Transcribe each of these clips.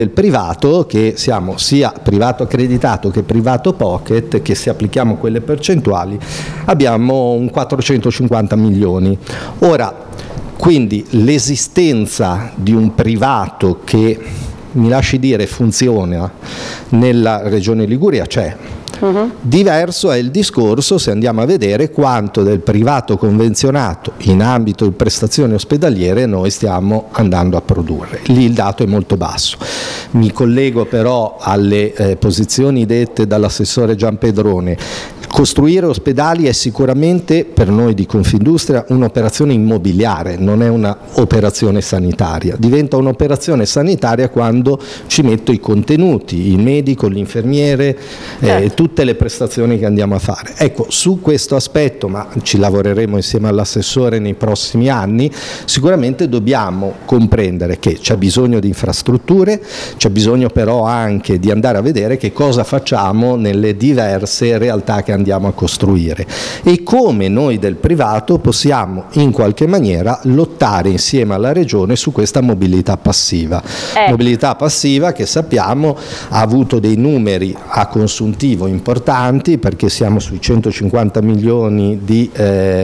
del privato, che siamo sia privato accreditato che privato pocket, che se applichiamo quelle percentuali abbiamo un 450 milioni. Ora, quindi l'esistenza di un privato che, mi lasci dire, funziona nella Regione Liguria c'è. Diverso è il discorso se andiamo a vedere quanto del privato convenzionato in ambito di prestazioni ospedaliere noi stiamo andando a produrre. Lì il dato è molto basso. Mi collego però alle posizioni dette dall'assessore Giampedrone. Costruire ospedali è sicuramente per noi di Confindustria un'operazione immobiliare, non è un'operazione sanitaria. Diventa un'operazione sanitaria quando ci metto i contenuti, il medico, l'infermiere, tutte le prestazioni che andiamo a fare. Ecco, su questo aspetto, ma ci lavoreremo insieme all'assessore nei prossimi anni, sicuramente dobbiamo comprendere che c'è bisogno di infrastrutture, c'è bisogno però anche di andare a vedere che cosa facciamo nelle diverse realtà che andiamo a costruire e come noi del privato possiamo in qualche maniera lottare insieme alla Regione su questa mobilità passiva. Mobilità passiva che sappiamo ha avuto dei numeri a consuntivo importanti, perché siamo sui 150 milioni di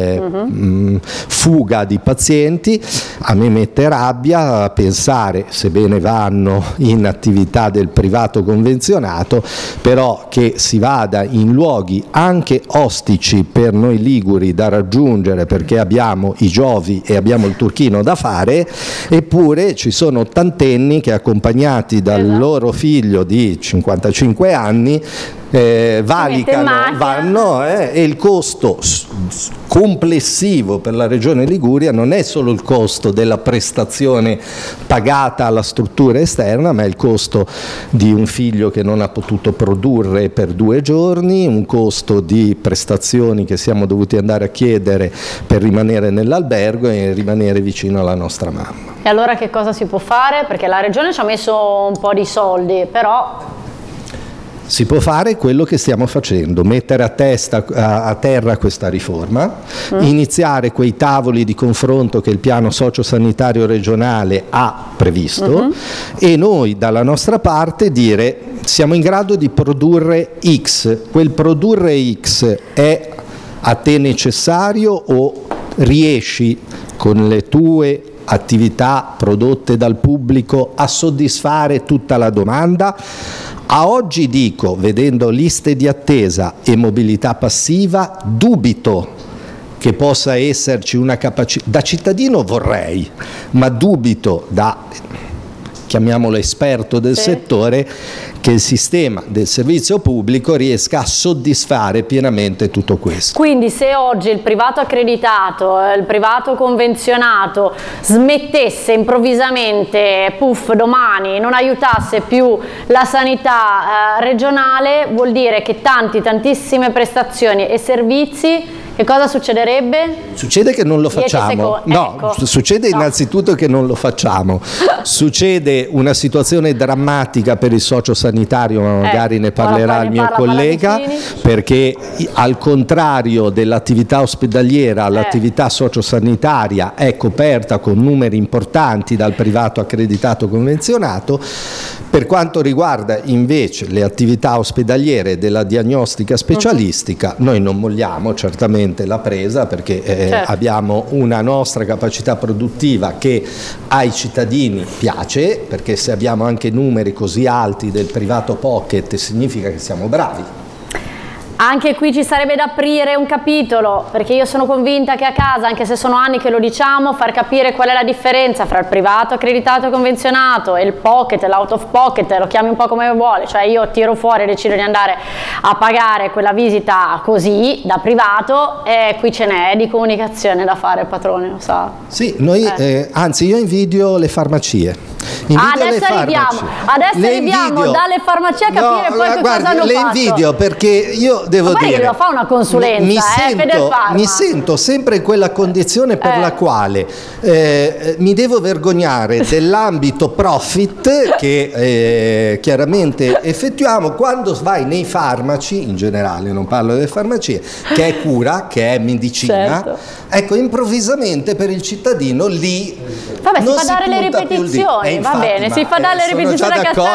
fuga di pazienti. A me mette rabbia a pensare, sebbene vanno in attività del privato convenzionato, però che si vada in luoghi anche ostici per noi liguri da raggiungere, perché abbiamo i Giovi e abbiamo il Turchino da fare, eppure ci sono ottantenni che, accompagnati dal loro figlio di 55 anni, valicano, vanno, e il costo complessivo per la Regione Liguria non è solo il costo della prestazione pagata alla struttura esterna, ma è il costo di un figlio che non ha potuto produrre per 2 giorni, un costo di prestazioni che siamo dovuti andare a chiedere per rimanere nell'albergo e rimanere vicino alla nostra mamma. E allora che cosa si può fare? Perché la Regione ci ha messo un po' di soldi, però... Si può fare quello che stiamo facendo, mettere a terra questa riforma, iniziare quei tavoli di confronto che il piano sociosanitario regionale ha previsto e noi dalla nostra parte dire: siamo in grado di produrre X, quel produrre X è a te necessario o riesci con le tue attività prodotte dal pubblico a soddisfare tutta la domanda? A oggi dico, vedendo liste di attesa e mobilità passiva, dubito che possa esserci una capacità, da cittadino vorrei, ma dubito da, chiamiamolo esperto del settore, che il sistema del servizio pubblico riesca a soddisfare pienamente tutto questo. Quindi se oggi il privato accreditato, il privato convenzionato smettesse improvvisamente, puff, domani non aiutasse più la sanità regionale, vuol dire che tantissime prestazioni e servizi, che cosa succederebbe? Succede che non lo facciamo. No, succede innanzitutto che non lo facciamo. Succede una situazione drammatica per il sociosanitario, ma magari ne parlerà il mio collega, perché al contrario dell'attività ospedaliera, l'attività sociosanitaria è coperta con numeri importanti dal privato accreditato convenzionato. Per quanto riguarda invece le attività ospedaliere della diagnostica specialistica, noi non molliamo certamente la presa, perché abbiamo una nostra capacità produttiva che ai cittadini piace, perché se abbiamo anche numeri così alti del privato pocket significa che siamo bravi. Anche qui ci sarebbe da aprire un capitolo, perché io sono convinta che a casa, anche se sono anni che lo diciamo, far capire qual è la differenza fra il privato accreditato convenzionato e il pocket, l'out of pocket, lo chiami un po' come vuole, cioè io tiro fuori e decido di andare a pagare quella visita così da privato, e qui ce n'è di comunicazione da fare, padrone, lo sa. Sì, noi anzi io invidio le farmacie. Adesso arriviamo dalle farmacie a capire poi che cosa hanno fatto. Le invidio perché io devo dire che devo fare una consulenza, mi sento sempre in quella condizione per la quale mi devo vergognare dell'ambito profit che chiaramente effettuiamo quando vai nei farmaci, in generale non parlo delle farmacie, che è cura, che è medicina, ecco, improvvisamente per il cittadino lì si fa dare le ripetizioni, va bene, si fa dare le ripetizioni a